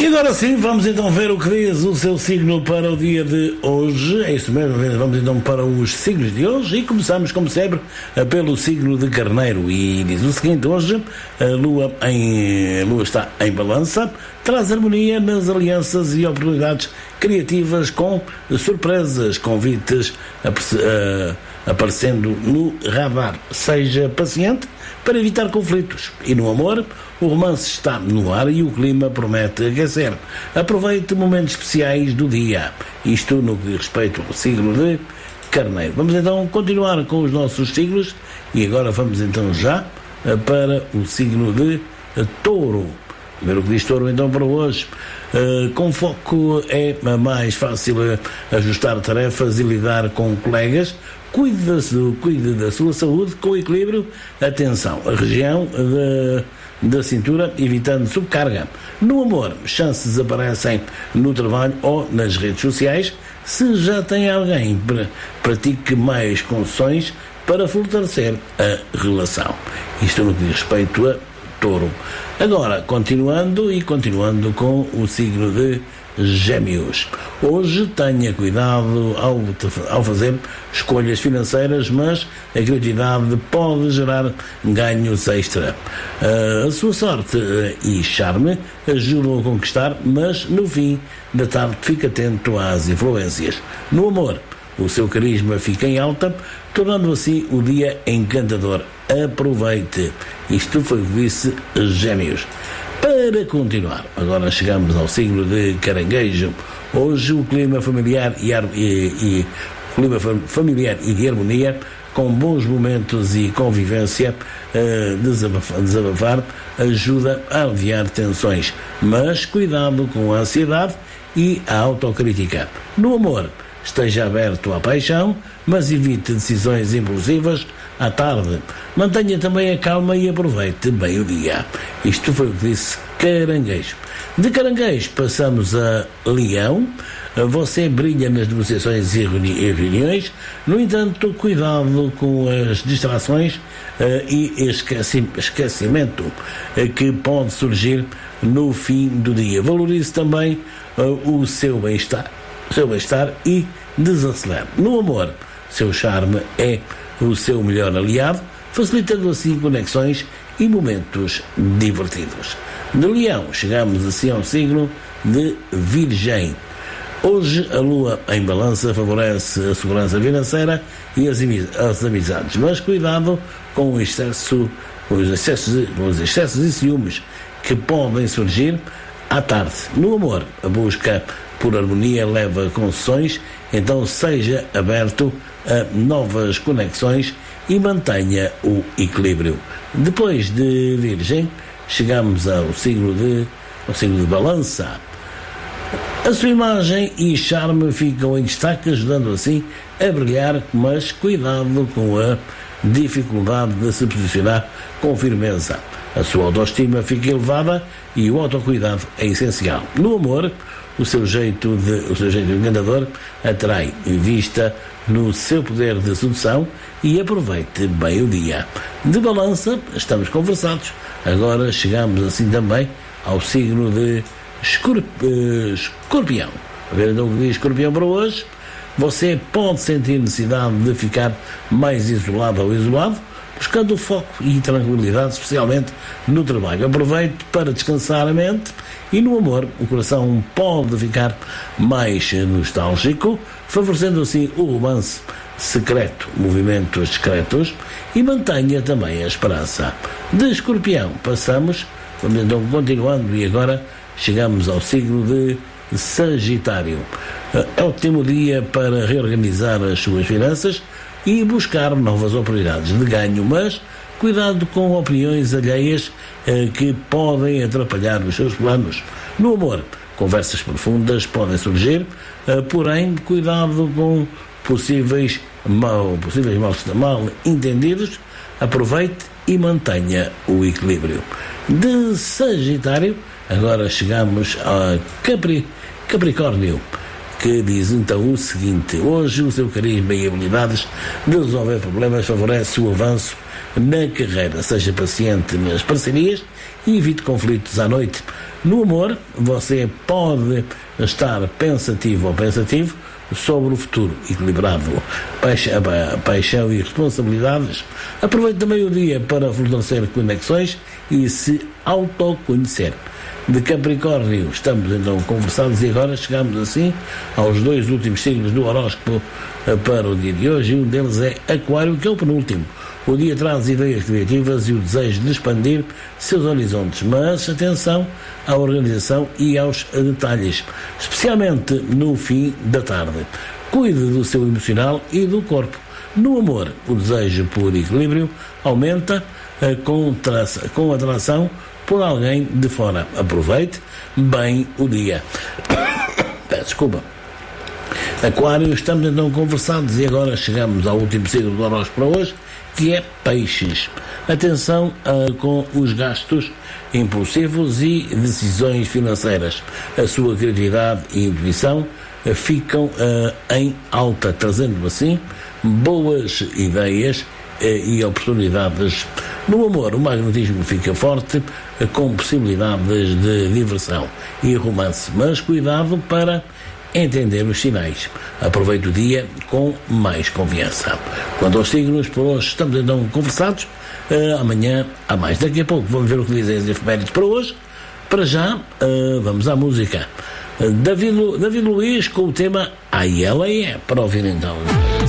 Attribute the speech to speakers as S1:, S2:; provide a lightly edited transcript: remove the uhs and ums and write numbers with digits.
S1: E agora sim, vamos então ver o que diz o seu signo para o dia de hoje. É isso mesmo, vamos então para os signos de hoje e começamos, como sempre, pelo signo de Carneiro. E diz o seguinte: hoje a Lua está em Balança, traz harmonia nas alianças e oportunidades criativas com surpresas, convites aparecendo no radar. Seja paciente para evitar conflitos. E no amor, o romance está no ar e o clima promete aquecer. Aproveite momentos especiais do dia. Isto no que diz respeito ao signo de Carneiro. Vamos então continuar com os nossos signos e agora vamos então já para o signo de Touro. Ver o que diz Touro então para hoje. Com foco é mais fácil ajustar tarefas e lidar com colegas. Cuide da sua saúde com equilíbrio. Atenção, a região da cintura, evitando subcarga. No amor, chances aparecem no trabalho ou nas redes sociais. Se já tem alguém, pratique mais concessões para fortalecer a relação. Isto no que diz respeito a Touro. Agora, continuando com o signo de Gêmeos. Hoje tenha cuidado ao fazer escolhas financeiras, mas a criatividade pode gerar ganhos extra. A sua sorte e charme ajudam a conquistar, mas no fim da tarde fique atento às influências. No amor, o seu carisma fica em alta, tornando assim o dia encantador. Aproveite. Isto foi o que disse Gêmeos. Para continuar, agora chegamos ao signo de Caranguejo. Hoje o clima familiar e de harmonia, com bons momentos e convivência, desabafar ajuda a aliviar tensões, mas cuidado com a ansiedade e a autocrítica. No amor, esteja aberto à paixão, mas evite decisões impulsivas à tarde. Mantenha também a calma e aproveite bem o dia. Isto foi o que disse Caranguejo. De Caranguejo passamos a Leão. Você brilha nas negociações e reuniões, no entanto, cuidado com as distrações e esquecimento que pode surgir no fim do dia. Valorize também o seu bem-estar e desacelere. No amor, seu charme é o seu melhor aliado, facilitando assim conexões e momentos divertidos. De Leão, chegamos assim ao signo de Virgem. Hoje a Lua em Balança favorece a segurança financeira e as amizades, mas cuidado com os excessos e ciúmes que podem surgir à tarde. No amor, a busca por harmonia leva a concessões, então seja aberto a novas conexões e mantenha o equilíbrio. Depois de Virgem, chegamos ao signo de Balança. A sua imagem e charme ficam em destaque, ajudando assim a brilhar, mas cuidado com a dificuldade de se posicionar com firmeza. A sua autoestima fica elevada e o autocuidado é essencial. No amor, o seu jeito encantador atrai vista no seu poder de sedução e aproveite bem o dia. De Balança, estamos conversados. Agora chegamos assim também ao signo de Escorpião. A ver então o que diz Escorpião para hoje. Você pode sentir necessidade de ficar mais isolado ou isolado, buscando foco e tranquilidade, especialmente no trabalho. Aproveite para descansar a mente e no amor o coração pode ficar mais nostálgico, favorecendo assim o romance secreto, movimentos discretos e mantenha também a esperança. De Escorpião passamos, vamos então continuando e agora chegamos ao signo de Sagitário. É ótimo dia para reorganizar as suas finanças e buscar novas oportunidades de ganho, mas cuidado com opiniões alheias que podem atrapalhar os seus planos. No amor, conversas profundas podem surgir, porém, cuidado com possíveis mal entendidos. Aproveite e mantenha o equilíbrio. De Sagitário, agora chegamos a Capricórnio, que diz então o seguinte: hoje o seu carisma e habilidades de resolver problemas favorece o avanço na carreira. Seja paciente nas parcerias e evite conflitos à noite. No amor, você pode estar pensativo ou pensativo sobre o futuro, equilibrado, paixão e responsabilidades. Aproveite também o dia para fortalecer conexões e se autoconhecer. De Capricórnio, estamos então conversados e agora chegamos assim aos 2 últimos signos do horóscopo para o dia de hoje, e um deles é Aquário, que é o penúltimo. O dia traz ideias criativas e o desejo de expandir seus horizontes, mas atenção à organização e aos detalhes, especialmente no fim da tarde. Cuide do seu emocional e do corpo. No amor, o desejo por equilíbrio aumenta com atração por alguém de fora. Aproveite bem o dia. Peço desculpa. Aquário, estamos então conversados e agora chegamos ao último signo do horóscopo para hoje, que é Peixes. Atenção com os gastos impulsivos e decisões financeiras. A sua criatividade e intuição ficam em alta, trazendo assim boas ideias e oportunidades. No amor, o magnetismo fica forte, com possibilidades de diversão e romance, mas cuidado para entender os sinais. Aproveite o dia com mais confiança. Quanto aos signos, por hoje estamos então conversados. Amanhã há mais. Daqui a pouco vamos ver o que dizem as efemérides para hoje. Para já, vamos à música. David Luiz com o tema Aí Ela É, para ouvir então.